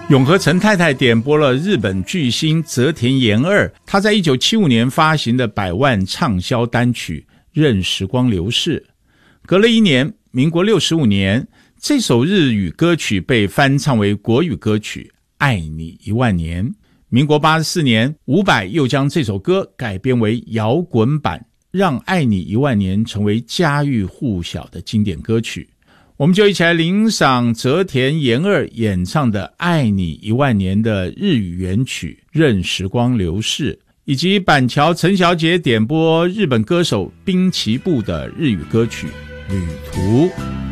永和陈太太点播了日本巨星泽田研二他在1975年发行的100万畅销单曲《任时光流逝》。隔了一年，民国65年，这首日语歌曲被翻唱为国语歌曲《爱你10000年》。民国84年，伍佰又将这首歌改编为摇滚版，让《爱你10000年》成为家喻户晓的经典歌曲。我们就一起来欣赏泽田研二演唱的《爱你10000年》的日语原曲《任时光流逝》，以及板桥陈小姐点播日本歌手滨崎步的日语歌曲《旅途》。